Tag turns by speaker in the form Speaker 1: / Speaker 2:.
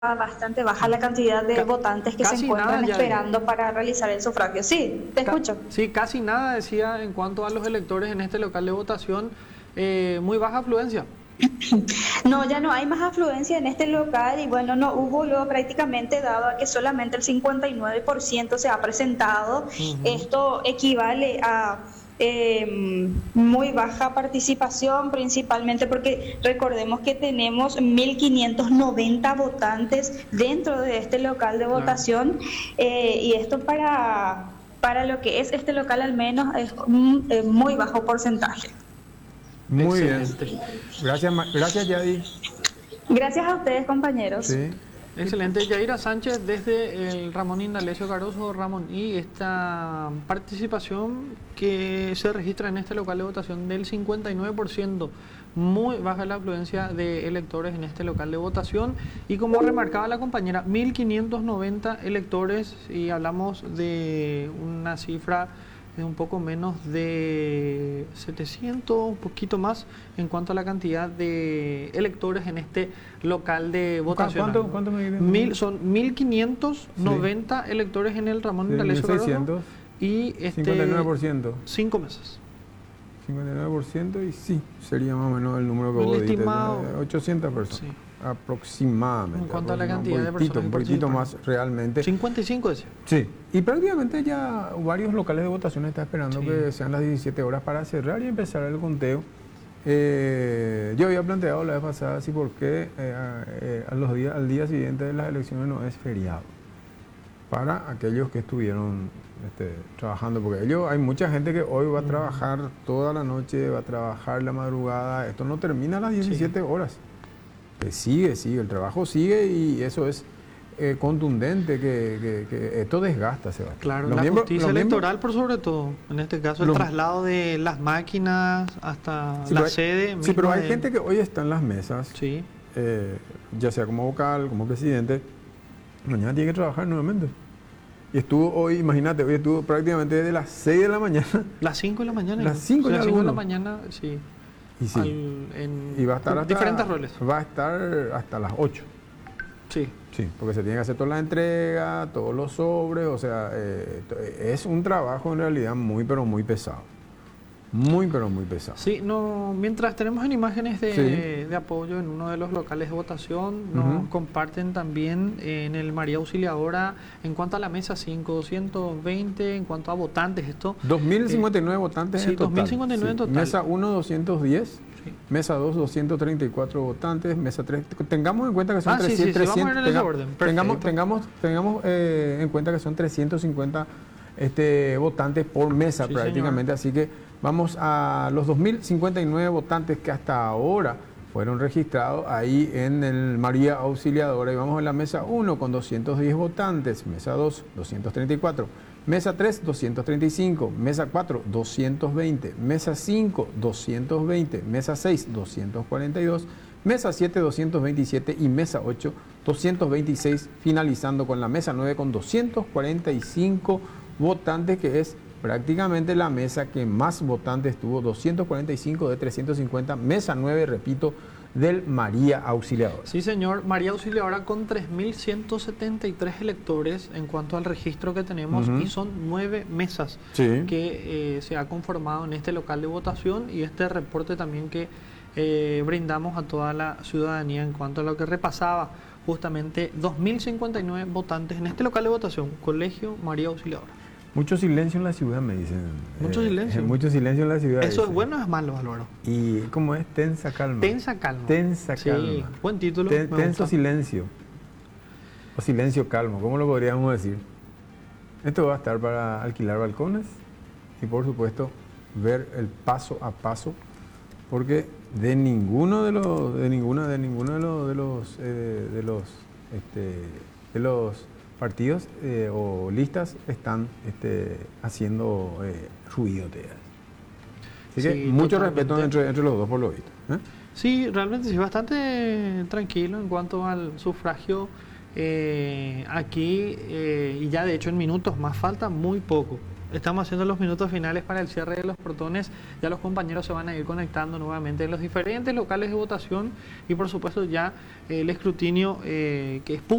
Speaker 1: bastante baja la cantidad de votantes que se
Speaker 2: Casi
Speaker 1: encuentran
Speaker 2: nada ya.
Speaker 1: esperando para realizar el sufragio. Sí, te escucho.
Speaker 2: Sí, casi nada decía en cuanto a los electores en este local de votación, muy baja afluencia.
Speaker 1: No, ya no hay más afluencia en este local y bueno, no hubo luego prácticamente dado a que solamente el 59% se ha presentado.
Speaker 2: Ujú.
Speaker 1: Esto equivale a muy baja participación, principalmente porque recordemos que tenemos 1.590 votantes dentro de este local de
Speaker 2: Claro.
Speaker 1: votación y esto para lo que es este local al menos es un muy bajo porcentaje.
Speaker 3: Muy bien.
Speaker 2: Excelente.
Speaker 3: Gracias, gracias, Yadi.
Speaker 1: Gracias a ustedes, compañeros.
Speaker 3: Sí.
Speaker 2: Excelente, Yaira Sánchez desde el Ramón Indalecio Caroso, Ramón, y esta participación que se registra en este local de votación del 59%, muy baja la afluencia de electores en este local de votación, y como remarcaba la compañera, 1.590 electores, y hablamos de una cifra de un poco menos de 700, un poquito más en cuanto a la cantidad de electores en este local de votación.
Speaker 3: ¿Cuánto me dices?
Speaker 2: Son 1.590 electores en el Ramón
Speaker 3: Sí,
Speaker 2: Indalecio Caroso
Speaker 3: 1.600,
Speaker 2: y
Speaker 3: 59%.
Speaker 2: 5 meses.
Speaker 3: 59% y sí, sería más o menos el número que
Speaker 2: El
Speaker 3: vos dijiste,
Speaker 2: estimado.
Speaker 3: 800 personas,
Speaker 2: Sí.
Speaker 3: aproximadamente.
Speaker 2: En cuanto a la cantidad de personas
Speaker 3: Un
Speaker 2: que
Speaker 3: poquitito
Speaker 2: participan.
Speaker 3: más realmente.
Speaker 2: 55 decía.
Speaker 3: Sí, y prácticamente ya varios locales de votación están esperando
Speaker 2: Sí.
Speaker 3: que sean las 17 horas para cerrar y empezar el conteo. Yo había planteado la vez pasada si por qué al día siguiente de las elecciones no es feriado para aquellos que estuvieron trabajando, porque hay mucha gente que hoy va a trabajar toda la noche, va a trabajar la madrugada, esto no termina a las 17 horas. Sigue, el trabajo sigue y eso es contundente, que esto desgasta, Sebastián.
Speaker 2: Claro,
Speaker 3: Los
Speaker 2: la
Speaker 3: miembros-
Speaker 2: justicia
Speaker 3: los miembros-
Speaker 2: electoral por sobre todo, en este caso el
Speaker 3: Los-
Speaker 2: traslado de las máquinas hasta
Speaker 3: Sí,
Speaker 2: la
Speaker 3: pero hay-
Speaker 2: sede
Speaker 3: Sí,
Speaker 2: misma
Speaker 3: pero hay
Speaker 2: de-
Speaker 3: gente que hoy está en las mesas,
Speaker 2: Sí,
Speaker 3: ya sea como vocal, como presidente, mañana tiene que trabajar nuevamente. Y estuvo hoy, imagínate, hoy estuvo prácticamente desde las 6 de la mañana.
Speaker 2: las 5 de la mañana.
Speaker 3: Las 5
Speaker 2: de
Speaker 3: ya
Speaker 2: las 5 de la
Speaker 3: alguno.
Speaker 2: mañana, sí.
Speaker 3: Y sí, y va a estar hasta,
Speaker 2: diferentes roles.
Speaker 3: va a estar hasta las 8.
Speaker 2: Sí.
Speaker 3: Sí, porque se tiene que hacer toda la entrega, todos los sobres, o sea, es un trabajo en realidad muy, pero muy pesado. Muy, pero muy pesado.
Speaker 2: Sí, no, mientras tenemos en imágenes de apoyo en uno de los locales de votación, nos
Speaker 3: Ujú.
Speaker 2: comparten también en el María Auxiliadora en cuanto a la mesa 5, 220, en cuanto a votantes, esto.
Speaker 3: 2.059 votantes
Speaker 2: sí,
Speaker 3: en total.
Speaker 2: 2.059 en total.
Speaker 3: Mesa 1, 210.
Speaker 2: Sí.
Speaker 3: Mesa 2, 234 votantes. Mesa 3, tengamos en cuenta que son
Speaker 2: Sí, sí, vamos a ver en ese orden.
Speaker 3: tengamos
Speaker 2: Perfecto.
Speaker 3: en cuenta que son 350 votantes por mesa
Speaker 2: Sí,
Speaker 3: prácticamente. Así que vamos a los 2.059 votantes que hasta ahora fueron registrados ahí en el María Auxiliadora. Y vamos a la mesa 1 con 210 votantes. Mesa 2, 234. Mesa 3, 235, Mesa 4, 220, Mesa 5, 220, Mesa 6, 242, Mesa 7, 227 y Mesa 8, 226, finalizando con la Mesa 9 con 245 votantes, que es prácticamente la mesa que más votantes tuvo, 245 de 350, Mesa 9, repito, del María Auxiliadora.
Speaker 2: Sí, señor. María Auxiliadora con 3.173 electores en cuanto al registro que tenemos,
Speaker 3: Ujú.
Speaker 2: y son 9 mesas
Speaker 3: Sí.
Speaker 2: que se ha conformado en este local de votación, y este reporte también que brindamos a toda la ciudadanía en cuanto a lo que repasaba justamente 2.059 votantes en este local de votación, Colegio María Auxiliadora.
Speaker 3: Mucho silencio en la ciudad, me dicen.
Speaker 2: Mucho silencio.
Speaker 3: Mucho silencio en la ciudad.
Speaker 2: ¿Eso es
Speaker 3: dicen.
Speaker 2: bueno o es malo, Álvaro?
Speaker 3: Y como es tensa calma.
Speaker 2: Tensa calma.
Speaker 3: Tensa
Speaker 2: Sí,
Speaker 3: calma.
Speaker 2: buen título. me
Speaker 3: Tenso
Speaker 2: gusta.
Speaker 3: silencio. O silencio calmo, ¿cómo lo podríamos decir? Esto va a estar para alquilar balcones y por supuesto ver el paso a paso, porque de ninguno de los partidos o listas están haciendo ruido, te dirás. Así que
Speaker 2: Sí,
Speaker 3: mucho
Speaker 2: totalmente.
Speaker 3: respeto entre los dos, por lo visto.
Speaker 2: Sí, realmente sí, bastante tranquilo en cuanto al sufragio aquí, y ya de hecho en minutos más falta muy poco Estamos haciendo los minutos finales para el cierre de los portones. Ya los compañeros se van a ir conectando nuevamente en los diferentes locales de votación y por supuesto ya el escrutinio que es público.